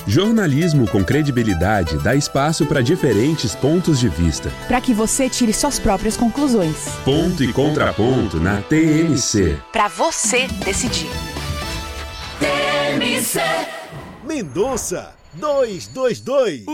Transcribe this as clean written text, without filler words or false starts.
Jornalismo com credibilidade dá espaço para diferentes pontos de vista. Para que você tire suas próprias conclusões. Ponto e contraponto na TMC. Para você decidir. TMC. Mendonça 222.